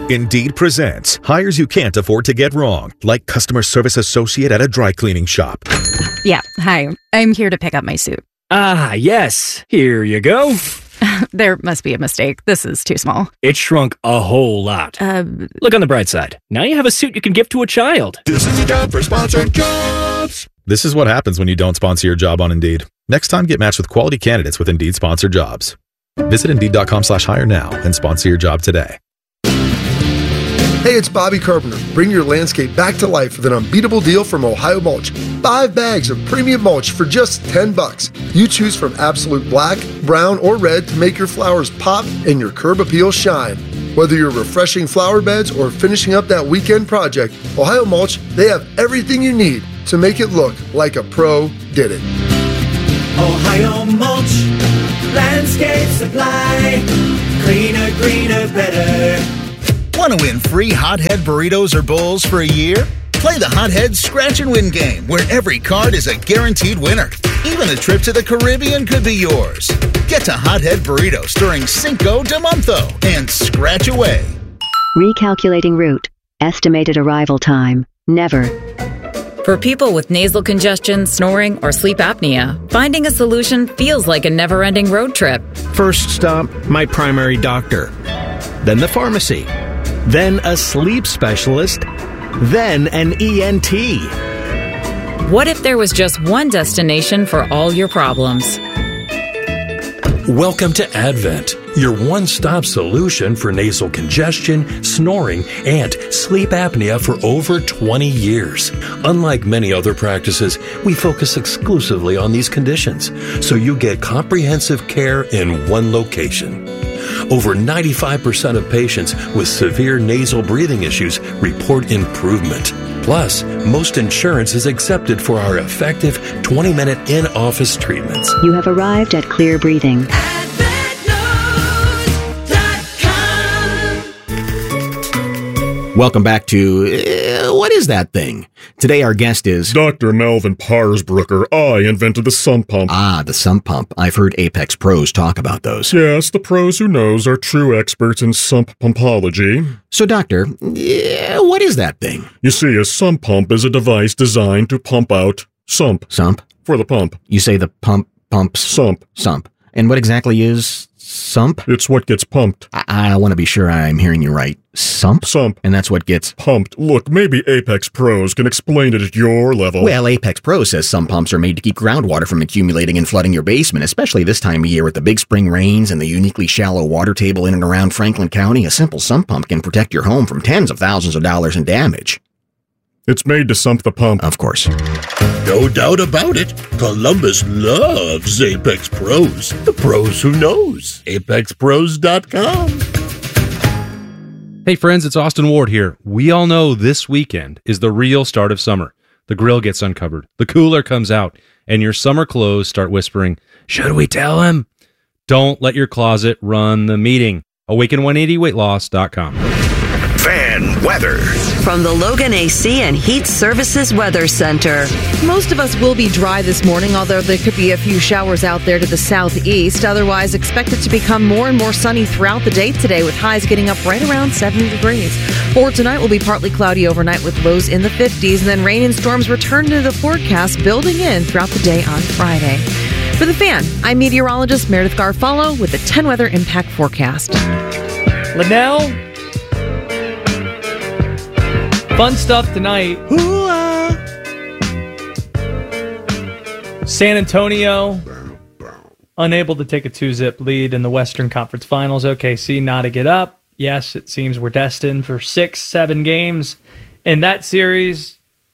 Indeed presents hires you can't afford to get wrong, like customer service associate at a dry cleaning shop. Yeah, hi. I'm here to pick up my suit. Ah, yes. Here you go. There must be a mistake. This is too small. It shrunk a whole lot. Look on the bright side. Now you have a suit you can give to a child. This is the ad for sponsored jobs. This is what happens when you don't sponsor your job on Indeed. Next time, get matched with quality candidates with Indeed sponsored jobs. Visit Indeed.com/hire now and sponsor your job today. Hey, it's Bobby Carpenter. Bring your landscape back to life with an unbeatable deal from Ohio Mulch. 5 bags of premium mulch for just $10. You choose from absolute black, brown, or red to make your flowers pop and your curb appeal shine. Whether you're refreshing flower beds or finishing up that weekend project, Ohio Mulch, they have everything you need to make it look like a pro did it. Ohio Mulch, landscape supply, cleaner, greener, better. Want to win free Hothead burritos or bowls for a year? Play the Hothead Scratch and Win game, where every card is a guaranteed winner. Even a trip to the Caribbean could be yours. Get to Hothead Burritos during Cinco de Monto and scratch away. Recalculating route. Estimated arrival time. Never. For people with nasal congestion, snoring, or sleep apnea, finding a solution feels like a never-ending road trip. First stop, my primary doctor. Then the pharmacy. Then a sleep specialist. Then an ENT. What if there was just one destination for all your problems? Welcome to Advent, your one-stop solution for nasal congestion, snoring, and sleep apnea for over 20 years. Unlike many other practices, we focus exclusively on these conditions, so you get comprehensive care in one location. Over 95% of patients with severe nasal breathing issues report improvement. Plus, most insurance is accepted for our effective 20-minute in-office treatments. You have arrived at Clear Breathing. Welcome back to What is that thing? Today our guest is Dr. Melvin Parsbrucker. I invented the sump pump. Ah, the sump pump. I've heard Apex pros talk about those. Yes, the pros who knows are true experts in sump pumpology. So, doctor, what is that thing? You see, a sump pump is a device designed to pump out sump. Sump? For the pump. You say the pumps? Sump. Sump. And what exactly is sump? It's what gets pumped. I want to be sure I'm hearing you right. Sump? Sump. And that's what gets pumped. Look, maybe Apex Pros can explain it at your level. Well, Apex Pro says some pumps are made to keep groundwater from accumulating and flooding your basement, especially this time of year with the big spring rains and the uniquely shallow water table in and around Franklin County. A simple sump pump can protect your home from tens of thousands of dollars in damage. It's made to sump the pump. Of course. No doubt about it. Columbus loves Apex Pros. The pros who knows. ApexPros.com. Hey friends, it's Austin Ward here. We all know this weekend is the real start of summer. The grill gets uncovered, the cooler comes out, and your summer clothes start whispering, "Should we tell him?" Don't let your closet run the meeting. Awaken180weightloss.com. Fan weather. From the Logan AC and Heat Services Weather Center. Most of us will be dry this morning, although there could be a few showers out there to the southeast. Otherwise, expect it to become more and more sunny throughout the day today, with highs getting up right around 70 degrees. For tonight, will be partly cloudy overnight with lows in the 50s, and then rain and storms return to the forecast, building in throughout the day on Friday. For The Fan, I'm meteorologist Meredith Garfalo with the 10 Weather Impact Forecast. Linnell, fun stuff tonight. San Antonio, unable to take a 2-zip lead in the Western Conference Finals. OKC not to get up. Yes, it seems we're destined for 6-7 games in that series.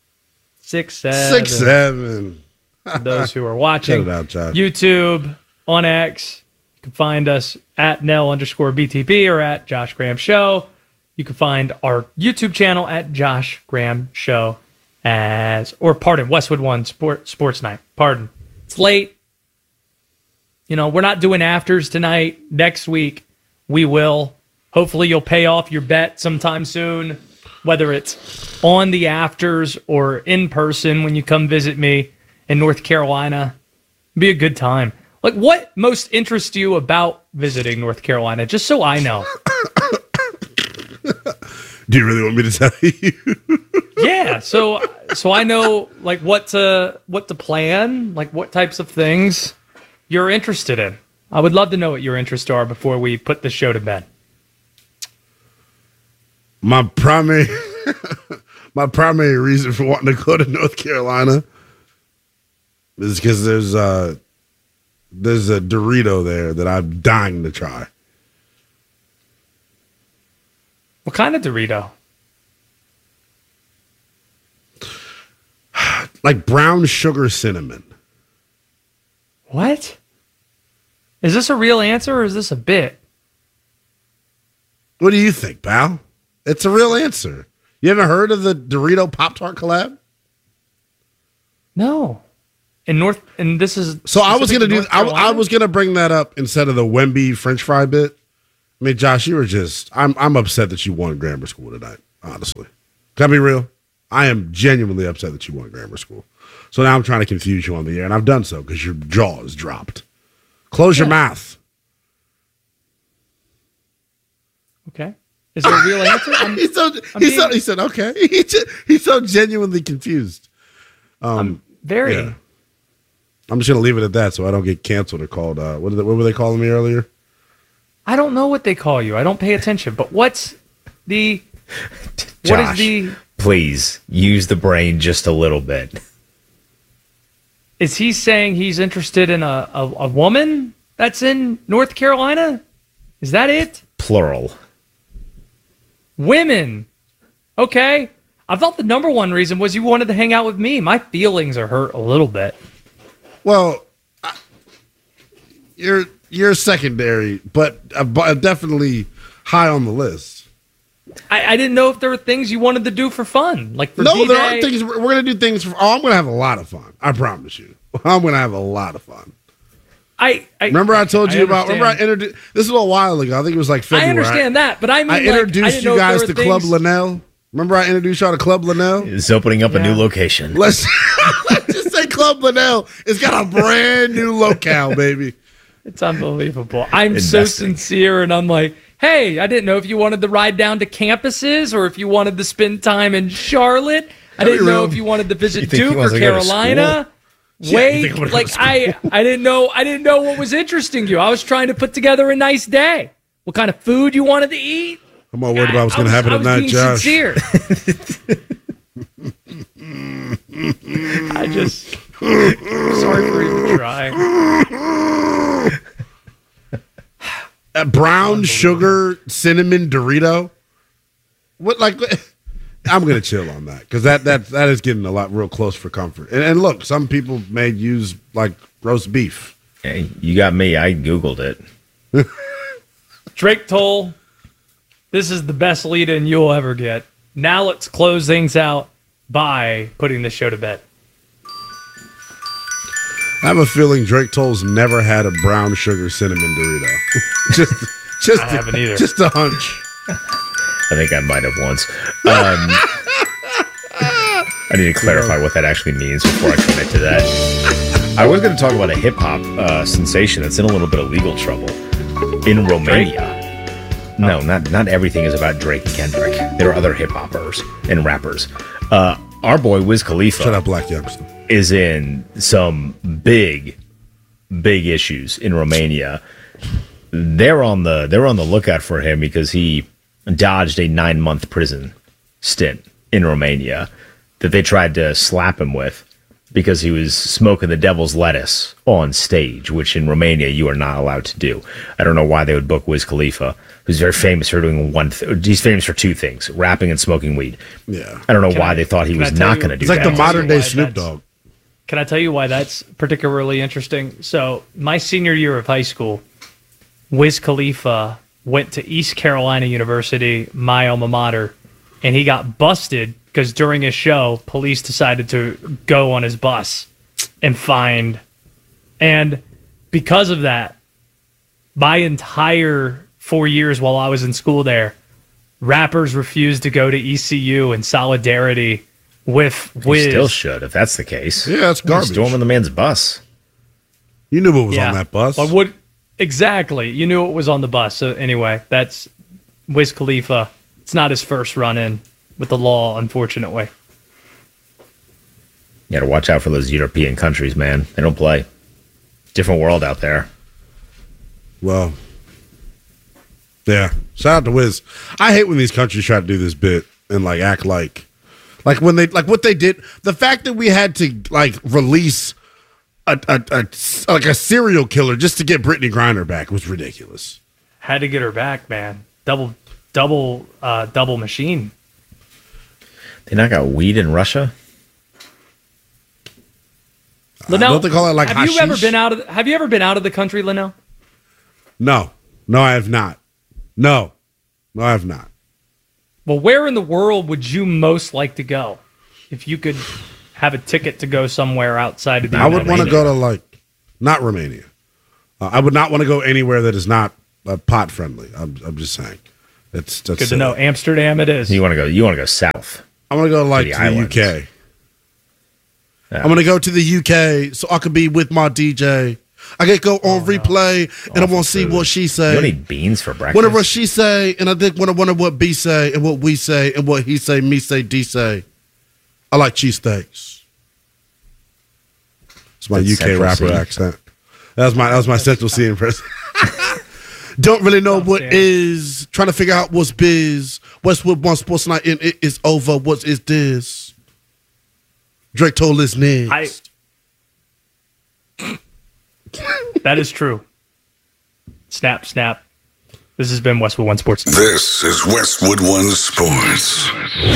6-7. Those who are watching YouTube, on X, you can find us at Nell_BTP or at Josh Graham Show. You can find our YouTube channel at Josh Graham Show Westwood One Sports Night. Pardon. It's late. We're not doing afters tonight. Next week, we will. Hopefully, you'll pay off your bet sometime soon, whether it's on the afters or in person when you come visit me in North Carolina. It'll be a good time. Like, what most interests you about visiting North Carolina? Just so I know. Do you really want me to tell you? Yeah, so I know like what to plan, like what types of things you're interested in. I would love to know what your interests are before we put the show to bed. My primary reason for wanting to go to North Carolina is because there's a Dorito there that I'm dying to try. What kind of Dorito? Like brown sugar cinnamon. What? Is this a real answer or is this a bit? What do you think, pal? It's a real answer. You haven't heard of the Dorito Pop-Tart collab? No. And this is so I was gonna I was gonna bring that up instead of the Wemby French fry bit. I mean, Josh, you were just I'm upset that you won grammar school tonight, honestly. Can I be real? I am genuinely upset that you won grammar school. So now I'm trying to confuse you on the air, and I've done so because your jaw is dropped. Close your mouth. Okay. Is there a real answer? He said okay. He's so genuinely confused. Very. Yeah. I'm just gonna leave it at that, so I don't get canceled or called. What were they calling me earlier? I don't know what they call you. I don't pay attention. But what's the? Josh, what is the? Please use the brain just a little bit. Is he saying he's interested in a woman that's in North Carolina? Is that it? Plural. Women. Okay. I thought the number one reason was you wanted to hang out with me. My feelings are hurt a little bit. Well, you're secondary, but definitely high on the list. I didn't know if there were things you wanted to do for fun, like for D-Day. There are things we're going to do. Things for. Oh, I'm going to have a lot of fun. I promise you. I'm going to have a lot of fun. Remember I told you about. Remember I introduced. This was a while ago. I think it was like February. I understand that, but I mean, I introduced you guys to Club things... Linnell. Remember I introduced y'all to Club Linnell? It's opening up a new location. Let's just say Club Linnell. It's got a brand new locale, baby. It's unbelievable. I'm so sincere, and I'm like, hey, I didn't know if you wanted to ride down to campuses or if you wanted to spend time in Charlotte. I didn't know if you wanted to visit Duke or Carolina. Wait, like I didn't know what was interesting you. I was trying to put together a nice day. What kind of food you wanted to eat? I'm all worried about what's going to happen tonight, Josh. Sincere. I just sorry for even trying. A brown sugar cinnamon Dorito. What like? I'm gonna chill on that because that is getting a lot real close for comfort. And look, some people may use like roast beef. Hey, you got me. I Googled it. Drake Toll, this is the best lead-in you'll ever get. Now let's close things out by putting this show to bed. I have a feeling Drake Toll's never had a brown sugar cinnamon Dorito. I haven't either. Just a hunch. I think I might have once. I need to clarify what that actually means before I commit to that. I was going to talk about a hip-hop sensation that's in a little bit of legal trouble in Romania. No, not everything is about Drake and Kendrick. There are other hip-hoppers and rappers. Our boy Wiz Khalifa. Shut up, black youngster. Is in some big issues in Romania. They're on the lookout for him because he dodged a 9-month prison stint in Romania that they tried to slap him with because he was smoking the devil's lettuce on stage, which in Romania you are not allowed to do. I don't know why they would book Wiz Khalifa, who's very famous for doing he's famous for two things: rapping and smoking weed. Yeah, I don't know why they thought he was not going to do that. It's like the modern day Snoop Dogg. Can I tell you why that's particularly interesting? So my senior year of high school, Wiz Khalifa went to East Carolina University, my alma mater, and he got busted because during his show, police decided to go on his bus and find. And because of that, my entire 4 years while I was in school there, rappers refused to go to ECU in solidarity with Wiz. You still should, if that's the case. Yeah, that's garbage. Storming the man's bus. You knew what was on that bus. But what exactly? You knew it was on the bus. So anyway, that's Wiz Khalifa It's not his first run-in with the law, unfortunately. You got to watch out for those European countries, man. They don't play. Different world out there. Well, yeah. Shout out to Wiz. I hate when these countries try to do this bit and like act like when they like what they did. The fact that we had to like release a serial killer just to get Brittany Griner back was ridiculous. Had to get her back, man. Double machine. They not got weed in Russia. Linnell, don't they call it like have hashish? you ever been out of the country, Linnell? No, I have not. No, I have not. Well, where in the world would you most like to go if you could have a ticket to go somewhere outside of the United States? I would want to go to not Romania. I would not want to go anywhere that is not pot friendly. I'm just saying. That's good to know. Amsterdam, it is. You want to go south. I want to go to the UK. Yeah. I'm going to go to the UK so I can be with my DJ. I get to go on replay, and I want to see what she say. You don't eat beans for breakfast? Whatever she say, and I think wonder what B say, and what we say, and what he say, me say, D say. I like cheesesteaks. It's my UK rapper accent. That was my Central C impression. Don't really know what is. Trying to figure out what's biz. Westwood One Sports Night in it is over. What is this? Drake told us next. That is true. Snap, snap. This has been Westwood One Sports. This is Westwood One Sports.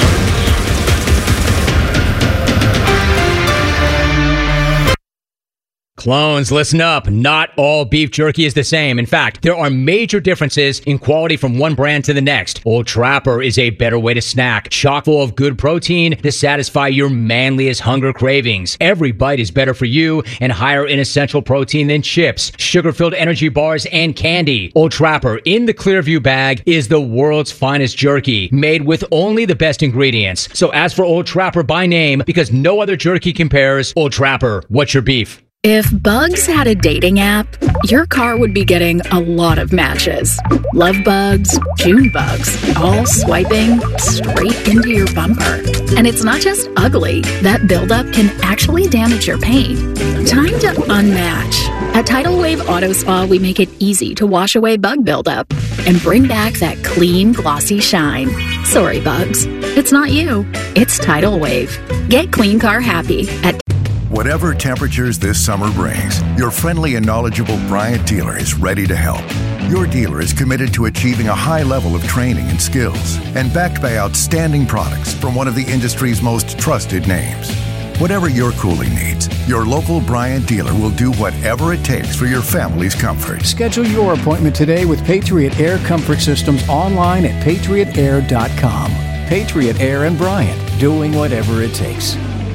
Clones, listen up. Not all beef jerky is the same. In fact, there are major differences in quality from one brand to the next. Old Trapper is a better way to snack, chock full of good protein to satisfy your manliest hunger cravings. Every bite is better for you and higher in essential protein than chips, sugar-filled energy bars, and candy. Old Trapper in the Clearview bag is the world's finest jerky, made with only the best ingredients. So ask for Old Trapper by name because no other jerky compares. Old Trapper, what's your beef? If Bugs had a dating app, your car would be getting a lot of matches. Love bugs, June bugs, all swiping straight into your bumper. And it's not just ugly. That buildup can actually damage your paint. Time to unmatch. At Tidal Wave Auto Spa, we make it easy to wash away bug buildup and bring back that clean, glossy shine. Sorry, bugs. It's not you. It's Tidal Wave. Get clean car happy at Whatever temperatures this summer brings, your friendly and knowledgeable Bryant dealer is ready to help. Your dealer is committed to achieving a high level of training and skills and backed by outstanding products from one of the industry's most trusted names. Whatever your cooling needs, your local Bryant dealer will do whatever it takes for your family's comfort. Schedule your appointment today with Patriot Air Comfort Systems online at patriotair.com. Patriot Air and Bryant, doing whatever it takes.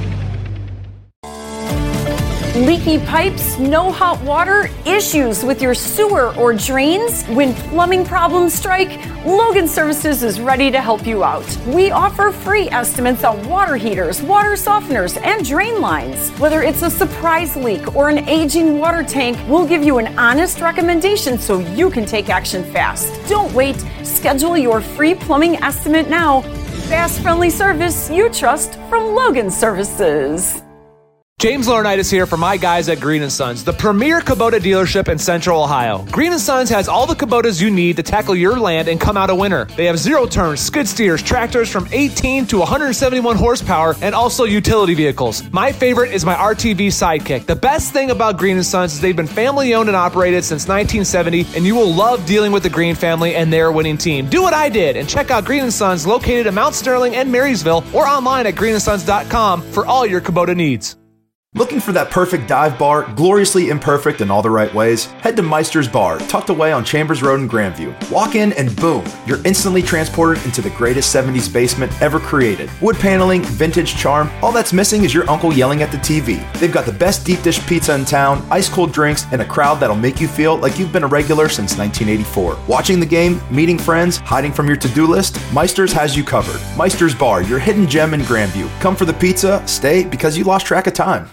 Leaky pipes, no hot water, issues with your sewer or drains? When plumbing problems strike, Logan Services is ready to help you out. We offer free estimates on water heaters, water softeners, and drain lines. Whether it's a surprise leak or an aging water tank, we'll give you an honest recommendation so you can take action fast. Don't wait. Schedule your free plumbing estimate now. Fast, friendly service you trust from Logan Services. James Laurinaitis here for my guys at Green & Sons, the premier Kubota dealership in Central Ohio. Green & Sons has all the Kubotas you need to tackle your land and come out a winner. They have zero-turn skid steers, tractors from 18 to 171 horsepower, and also utility vehicles. My favorite is my RTV Sidekick. The best thing about Green & Sons is they've been family-owned and operated since 1970, and you will love dealing with the Green family and their winning team. Do what I did and check out Green & Sons located in Mount Sterling and Marysville or online at greenandsons.com for all your Kubota needs. Looking for that perfect dive bar, gloriously imperfect in all the right ways? Head to Meister's Bar, tucked away on Chambers Road in Grandview. Walk in and boom, you're instantly transported into the greatest 70s basement ever created. Wood paneling, vintage charm, all that's missing is your uncle yelling at the TV. They've got the best deep dish pizza in town, ice cold drinks, and a crowd that'll make you feel like you've been a regular since 1984. Watching the game, meeting friends, hiding from your to-do list, Meister's has you covered. Meister's Bar, your hidden gem in Grandview. Come for the pizza, stay because you lost track of time.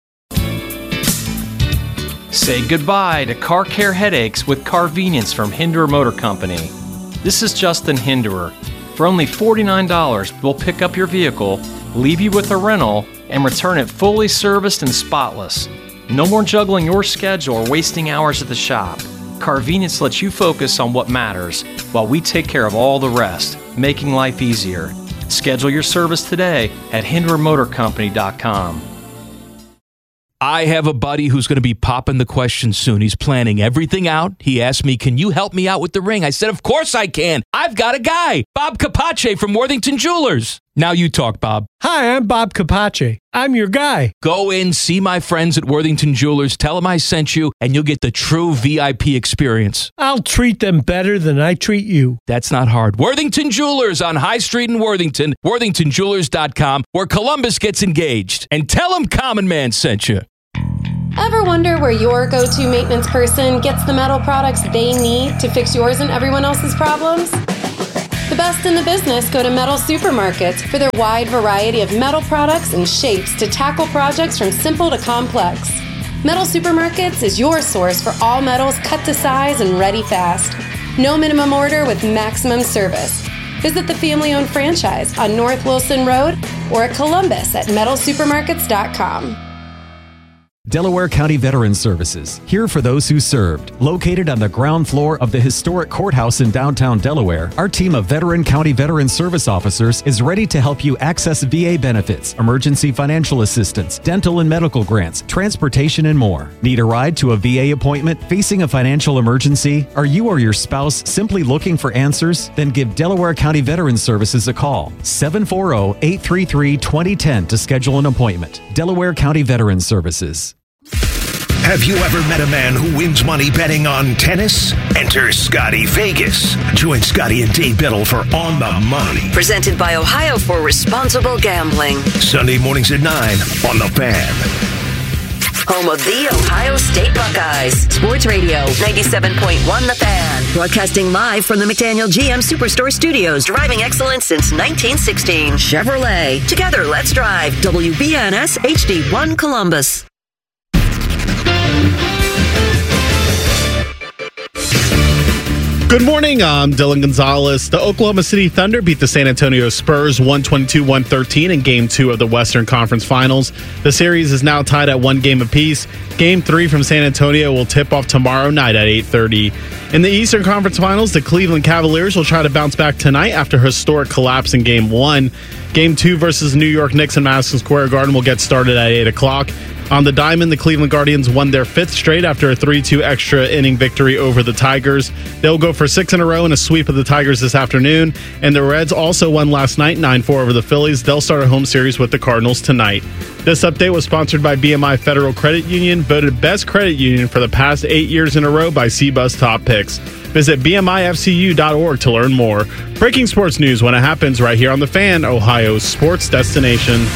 Say goodbye to car care headaches with Carvenience from Hinderer Motor Company. This is Justin Hinderer. For only $49, we'll pick up your vehicle, leave you with a rental, and return it fully serviced and spotless. No more juggling your schedule or wasting hours at the shop. Carvenience lets you focus on what matters while we take care of all the rest, making life easier. Schedule your service today at HindlerMotorCompany.com. I have a buddy who's going to be popping the question soon. He's planning everything out. He asked me, can you help me out with the ring? I said, of course I can. I've got a guy, Bob Capace from Worthington Jewelers. Now you talk, Bob. Hi, I'm Bob Capace. I'm your guy. Go in, see my friends at Worthington Jewelers, tell them I sent you, and you'll get the true VIP experience. I'll treat them better than I treat you. That's not hard. Worthington Jewelers on High Street in Worthington, worthingtonjewelers.com, where Columbus gets engaged. And tell them Common Man sent you. Ever wonder where your go-to maintenance person gets the metal products they need to fix yours and everyone else's problems? The best in the business go to Metal Supermarkets for their wide variety of metal products and shapes to tackle projects from simple to complex. Metal Supermarkets is your source for all metals cut to size and ready fast. No minimum order with maximum service. Visit the family-owned franchise on North Wilson Road or at Columbus at metalsupermarkets.com. Delaware County Veterans Services, here for those who served. Located on the ground floor of the historic courthouse in downtown Delaware, our team of Veteran County Veterans Service officers is ready to help you access VA benefits, emergency financial assistance, dental and medical grants, transportation, and more. Need a ride to a VA appointment? Facing a financial emergency? Are you or your spouse simply looking for answers? Then give Delaware County Veterans Services a call. 740-833-2010 to schedule an appointment. Delaware County Veterans Services. Have you ever met a man who wins money betting on tennis? Enter Scotty Vegas. Join Scotty and Dave Biddle for On the Money. Presented by Ohio for Responsible Gambling. Sunday mornings at 9 on The Fan. Home of the Ohio State Buckeyes. Sports Radio 97.1 The Fan. Broadcasting live from the McDaniel GM Superstore Studios. Driving excellence since 1916. Chevrolet. Together, let's drive. WBNS HD1 Columbus. Good morning, I'm Dylan Gonzalez. The Oklahoma City Thunder beat the San Antonio Spurs 122-113 in Game 2 of the Western Conference Finals. The series is now tied at 1 game apiece. Game 3 from San Antonio will tip off tomorrow night at 8:30. In the Eastern Conference Finals, the Cleveland Cavaliers will try to bounce back tonight after a historic collapse in Game 1. Game 2 versus New York Knicks in Madison Square Garden will get started at 8 o'clock. On the diamond, the Cleveland Guardians won their 5th straight after a 3-2 extra inning victory over the Tigers. They'll go for 6 in a row in a sweep of the Tigers this afternoon. And the Reds also won last night, 9-4 over the Phillies. They'll start a home series with the Cardinals tonight. This update was sponsored by BMI Federal Credit Union, voted best credit union for the past 8 years in a row by CBUS Top Picks. Visit BMIFCU.org to learn more. Breaking sports news when it happens right here on The Fan, Ohio's sports destination.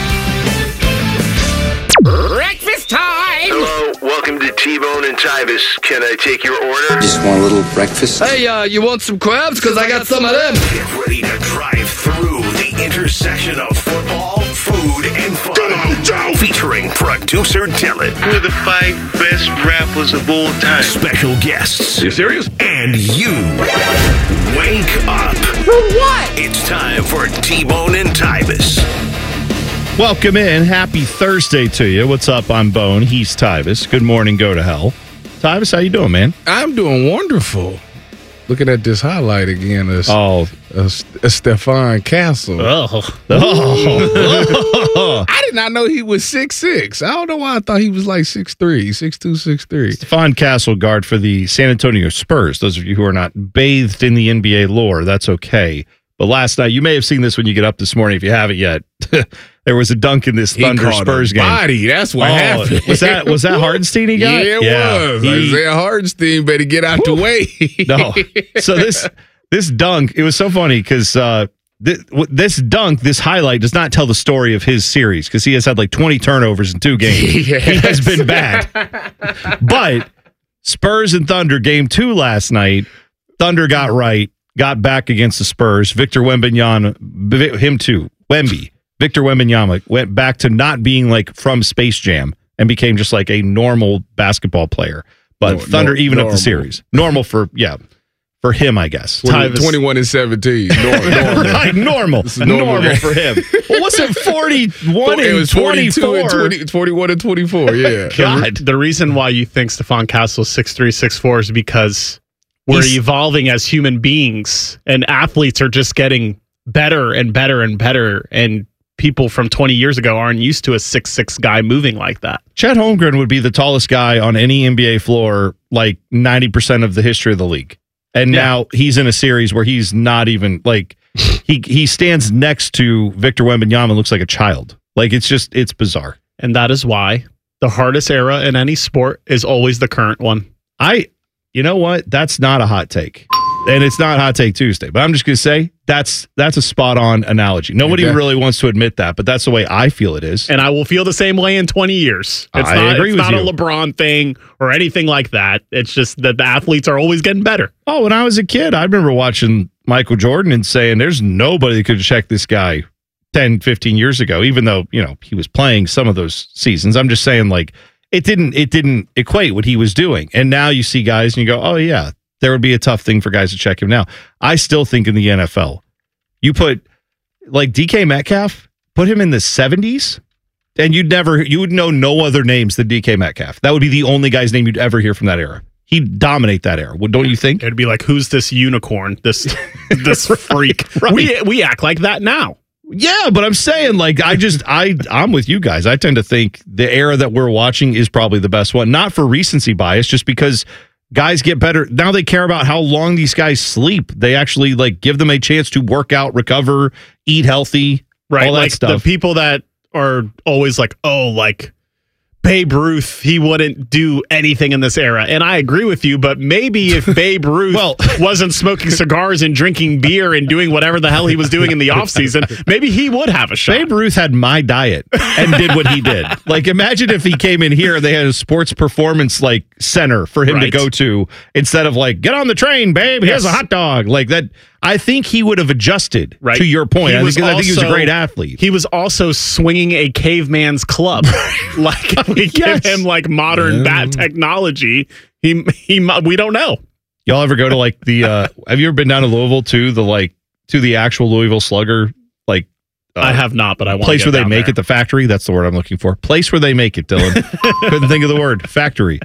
Breakfast time! Hello, welcome to T-Bone and Tybus. Can I take your order? Just want a little breakfast. Hey, you want some crabs? Because I got some of them. Get ready to drive through the intersection of football, food, and fun. Come on, Joe! Featuring producer Dylan. Who are the 5 best rappers of all time? Special guests. Are you serious? And you. Wake up. For what? It's time for T-Bone and Tybus. Welcome in. Happy Thursday to you. What's up? I'm Bone. He's Tybus. Good morning. Go to hell. Tybus, how you doing, man? I'm doing wonderful. Looking at this highlight again. Stephon Castle. Oh. I did not know he was 6'6". I don't know why I thought he was like 6'3", 6'2", 6'3". Stephon Castle, guard for the San Antonio Spurs. Those of you who are not bathed in the NBA lore, that's okay. But last night, you may have seen this when you get up this morning if you haven't yet. There was a dunk in this Thunder Spurs game. Body, that's what happened. Was that Hardenstein he got? Yeah, it was. Isaiah Hardenstein better get out the way. No. So this dunk, it was so funny because this highlight does not tell the story of his series because he has had like 20 turnovers in 2 games. Yes. He has been bad. But Spurs and Thunder, game 2 last night, Thunder got right. Got back against the Spurs. Victor Wembanyama went back to not being like from Space Jam and became just like a normal basketball player. But Thunder evened up the series. Normal for For him, I guess. 21 and 17. Normal. Right, normal. Normal for him. Well, what's it, 41 It was 42 24? and 20, 21 and 24, yeah. God. The reason why you think Stephon Castle is 6'3", 6'4" is because we're evolving as human beings, and athletes are just getting better and better and better, and people from 20 years ago aren't used to a 6'6" guy moving like that. Chet Holmgren would be the tallest guy on any NBA floor like 90% of the history of the league. And now he's in a series where he's not even like he stands next to Victor Wembanyama and looks like a child. Like it's bizarre. And that is why the hardest era in any sport is always the current one. You know what? That's not a hot take. And it's not Hot Take Tuesday, but I'm just going to say that's a spot on analogy. Nobody really wants to admit that, but that's the way I feel it is. And I will feel the same way in 20 years. It's I agree with not you. a LeBron thing or anything like that. It's just that the athletes are always getting better. Oh, when I was a kid, I remember watching Michael Jordan and saying there's nobody that could check this guy 10, 15 years ago, even though, he was playing some of those seasons. I'm just saying, like, it didn't equate what he was doing. And now you see guys and you go, oh, yeah, there would be a tough thing for guys to check him now. I still think in the NFL, you put like DK Metcalf, put him in the 70s, and you would know no other names than DK Metcalf. That would be the only guy's name you'd ever hear from that era. He'd dominate that era. Don't you think? It'd be like, who's this unicorn? This freak. Right. We act like that now. Yeah, but I'm saying, like, I'm with you guys. I tend to think the era that we're watching is probably the best one. Not for recency bias, just because guys get better. Now they care about how long these guys sleep. They actually like give them a chance to work out, recover, eat healthy, right? All that like stuff. The people that are always like, oh, like Babe Ruth, he wouldn't do anything in this era. And I agree with you, but maybe if Babe Ruth wasn't smoking cigars and drinking beer and doing whatever the hell he was doing in the offseason, maybe he would have a shot. Babe Ruth had my diet and did what he did. Like, imagine if he came in here and they had a sports performance like center for him to go to instead of like, get on the train, babe, here's a hot dog. Like that. I think he would have adjusted to your point. I think he was a great athlete. He was also swinging a caveman's club. Like we give him like modern bat technology. We don't know. Y'all ever go to like the have you ever been down to Louisville to the actual Louisville Slugger? Like I have not, but I want place to where they make it, the factory. That's the word I'm looking for. Place where they make it, Dylan. Couldn't think of the word. Factory.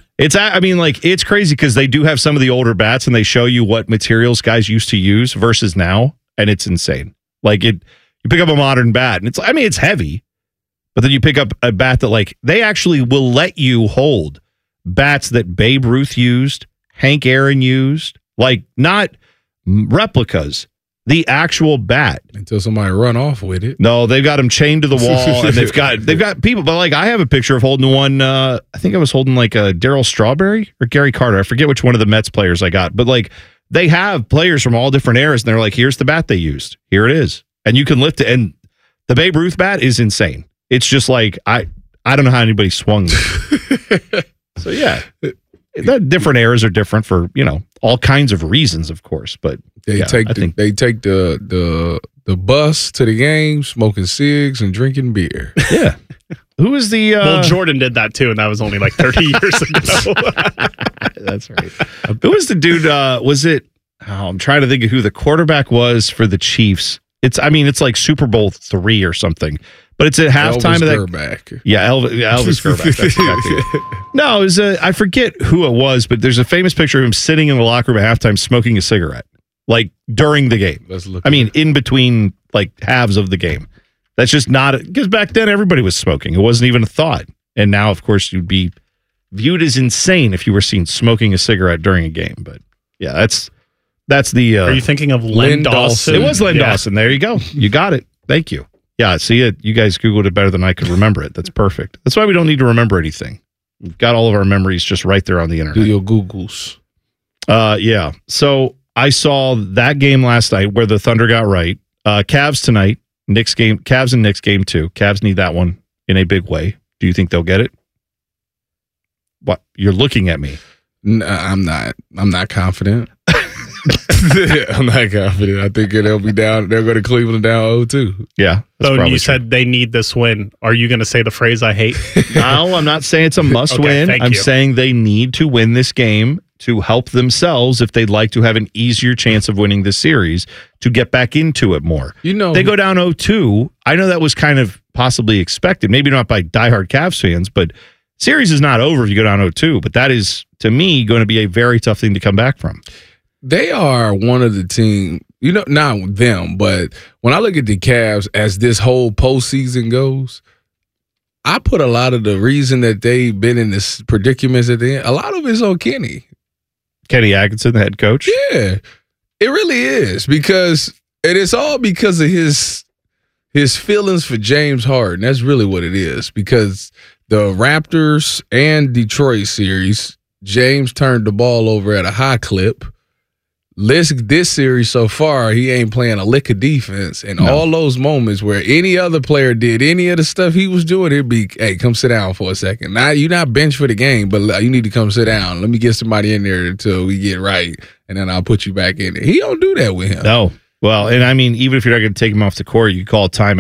It's crazy because they do have some of the older bats and they show you what materials guys used to use versus now, and it's insane. Like you pick up a modern bat and it's heavy, but then you pick up a bat that like they actually will let you hold bats that Babe Ruth used, Hank Aaron used, like not replicas. The actual bat until somebody run off with it. No, they've got them chained to the wall, and they've got people. But like, I have a picture of holding one. I think I was holding like a Darryl Strawberry or Gary Carter. I forget which one of the Mets players I got. But like, they have players from all different eras, and they're like, "Here's the bat they used. Here it is," and you can lift it. And the Babe Ruth bat is insane. It's just like I don't know how anybody swung it. So yeah. The different eras are different for all kinds of reasons, of course. But they take the bus to the game, smoking cigs and drinking beer. Yeah, who was the? Well, Jordan did that too, and that was only like 30 years ago. That's right. Who was the dude? Was it? Oh, I'm trying to think of who the quarterback was for the Chiefs. It's like Super Bowl III or something. But it's at halftime of that. Gerback. Yeah, Elvis Gerback. That's exactly it. No, it was I forget who it was, but there's a famous picture of him sitting in the locker room at halftime smoking a cigarette, like during the game. In between like halves of the game. That's just not because back then everybody was smoking. It wasn't even a thought. And now, of course, you'd be viewed as insane if you were seen smoking a cigarette during a game. But yeah, that's the. Are you thinking of Len Dawson? It was Len Dawson. There you go. You got it. Thank you. Yeah, see it. You guys Googled it better than I could remember it. That's perfect. That's why we don't need to remember anything. We've got all of our memories just right there on the internet. Do your Googles. Yeah. So I saw that game last night where the Thunder got right. Cavs tonight. Knicks game. Cavs and Knicks game 2. Cavs need that one in a big way. Do you think they'll get it? What? You're looking at me. No, I'm not. I'm not confident. I'm not confident. I think they'll be down. They'll go to Cleveland down 0-2. Yeah. So you said they need this win. Are you going to say the phrase I hate? No, I'm not saying it's a must win. I'm saying they need to win this game to help themselves if they'd like to have an easier chance of winning the series to get back into it more. They go down 0-2. I know that was kind of possibly expected, maybe not by diehard Cavs fans, but series is not over if you go down 0-2. But that is, to me, going to be a very tough thing to come back from. They are one of the team, not them, but when I look at the Cavs as this whole postseason goes, I put a lot of the reason that they've been in this predicaments at the end, a lot of it's on Kenny. Kenny Atkinson, the head coach? Yeah, it really is, because it is all because of his feelings for James Harden. That's really what it is, because the Raptors and Detroit series, James turned the ball over at a high clip. This series so far, he ain't playing a lick of defense. And all those moments where any other player did any of the stuff he was doing, it'd be, hey, come sit down for a second. Now, you're not bench for the game, but you need to come sit down. Let me get somebody in there until we get right, and then I'll put you back in there. He don't do that with him. No. Well, and I mean, even if you're not going to take him off the court, you call a timeout